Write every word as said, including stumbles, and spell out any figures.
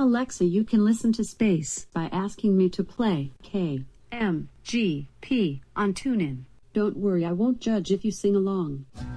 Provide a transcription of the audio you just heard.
Alexa, you can listen to Space by asking me to play K M G P on TuneIn. Don't worry, I won't judge if you sing along.